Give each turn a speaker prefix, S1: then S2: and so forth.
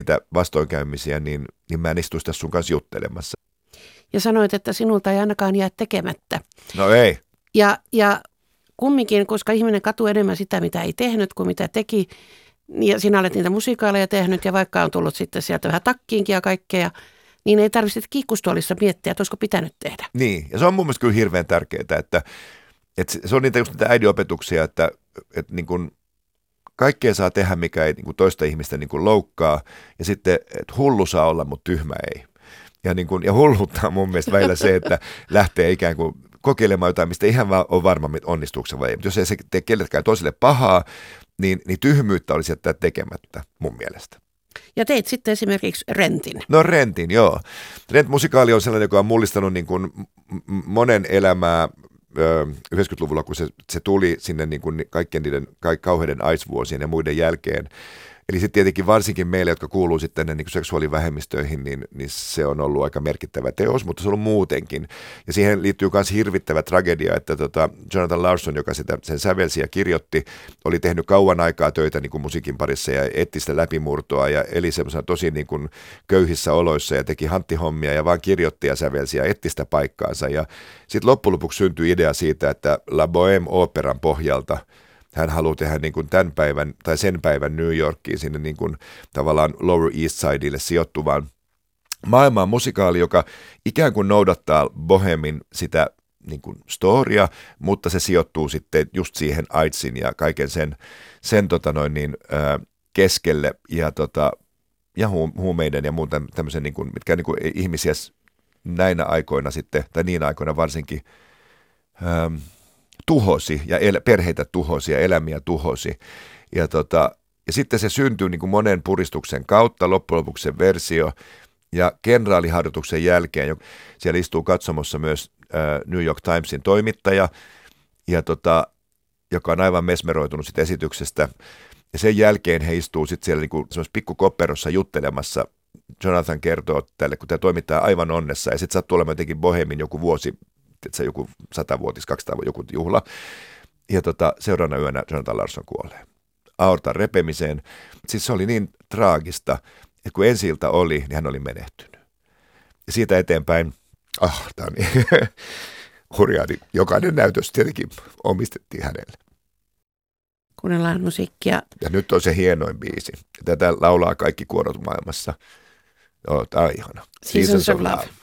S1: niitä vastoinkäymisiä, niin mä en istuisi tässä sun kanssa juttelemassa.
S2: Ja sanoit, että sinulta ei ainakaan jää tekemättä.
S1: No ei.
S2: Ja kumminkin, koska ihminen katuu enemmän sitä, mitä ei tehnyt kuin mitä teki, ja sinä olet niitä musiikaaleja tehnyt, ja vaikka on tullut sitten sieltä vähän takkiinkin ja kaikkea, niin ei tarvitse kiikkustuolissa miettiä, että olisiko pitänyt tehdä.
S1: Niin, ja se on mun mielestä kyllä hirveän tärkeää, että se on just niitä äidinopetuksia, että niin kuin kaikkea saa tehdä, mikä ei niin kuin toista ihmistä niin kuin loukkaa, ja sitten, että hullu saa olla, mutta tyhmä ei. Ja hulluutta on mun mielestä välillä se, että lähtee ikään kuin kokeilemaan jotain, mistä ihan vaan on varma, onnistuuko se vai ei. Mutta jos ei se tee kellekään toiselle pahaa, niin tyhmyyttä olisi jättää tekemättä mun mielestä.
S2: Ja teit sitten esimerkiksi Rentin.
S1: No Rentin, joo. Rent-musikaali on sellainen, joka on mullistanut niin kuin monen elämää 90-luvulla, kun se tuli sinne niin kuin kaikkien niiden kauheiden AIDS-vuosien ja muiden jälkeen. Eli sitten tietenkin varsinkin meille, jotka kuuluu sitten niin kuin seksuaalivähemmistöihin, niin se on ollut aika merkittävä teos, mutta se on ollut muutenkin. Ja siihen liittyy myös hirvittävä tragedia, että Jonathan Larson, joka sen sävelsi ja kirjoitti, oli tehnyt kauan aikaa töitä niin kuin musiikin parissa ja etsi sitä läpimurtoa ja eli semmoisena tosi niin kuin köyhissä oloissa ja teki hanttihommia ja vaan kirjoitti ja sävelsi ja etsi sitä paikkaansa. Ja sitten loppujen lopuksi syntyi idea siitä, että La Bohème-operan pohjalta hän haluaa tehdä niin kuin tämän päivän tai sen päivän New Yorkiin sinne niin kuin tavallaan Lower East Sidelle sijoittuvaan maailmaan musikaali, joka ikään kuin noudattaa Bohemin sitä niin kuin storia, mutta se sijoittuu sitten just siihen AIDSin ja kaiken sen keskelle ja huumeiden ja muuta tämmöisen, niin kuin, mitkä niin kuin ihmisiä näinä aikoina sitten, tai niin aikoina varsinkin tuhosi ja perheitä tuhosi ja elämiä tuhosi. Ja sitten se syntyi niin kuin monen puristuksen kautta, loppujen lopuksi se versio. Ja kenraaliharjoituksen jälkeen siellä istuu katsomossa myös New York Timesin toimittaja, joka on aivan mesmeroitunut sit esityksestä. Ja sen jälkeen he istuu sitten siellä niin semmoisessa pikkukopperossa juttelemassa. Jonathan kertoo tälle, kun tämä toimittaja aivan onnessa, ja sitten sattuu olemaan jotenkin Bohemin joku vuosi, että se joku 100-vuotis, 200 joku juhla. Ja seuraavana yönä Jonathan Larson kuolee aortan repemiseen. Siis se oli niin traagista, että kun ensi-ilta oli, niin hän oli menehtynyt. Ja siitä eteenpäin, tämä on niin hurjaa, niin jokainen näytös tietenkin omistettiin hänelle.
S2: Kuunnellaan musiikkia.
S1: Ja nyt on se hienoin biisi. Tätä laulaa kaikki kuorot maailmassa. Joo, tämä on ihana.
S2: Seasons of Love.